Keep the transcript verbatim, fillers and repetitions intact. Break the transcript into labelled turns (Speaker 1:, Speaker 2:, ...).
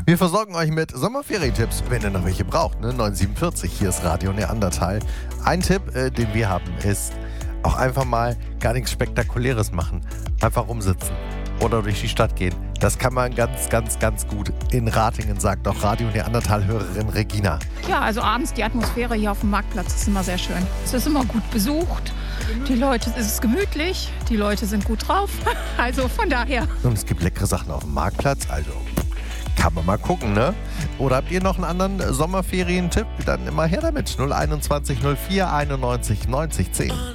Speaker 1: Wir versorgen euch mit Sommerferientipps, wenn ihr noch welche braucht. Ne? neun sieben vier, hier ist Radio Neandertal. Ein Tipp, äh, den wir haben, ist auch einfach mal gar nichts Spektakuläres machen. Einfach rumsitzen oder durch die Stadt gehen. Das kann man ganz, ganz, ganz gut in Ratingen, sagt auch Radio Neandertal-Hörerin Regina.
Speaker 2: Ja, also abends die Atmosphäre hier auf dem Marktplatz ist immer sehr schön. Es ist immer gut besucht. Die Leute, es ist gemütlich. Die Leute sind gut drauf. Also von daher.
Speaker 1: Und es gibt leckere Sachen auf dem Marktplatz, also kann man mal gucken, ne? Oder habt ihr noch einen anderen Sommerferientipp? Dann immer her damit. null eins null null vier einundneunzig neunzig zehn.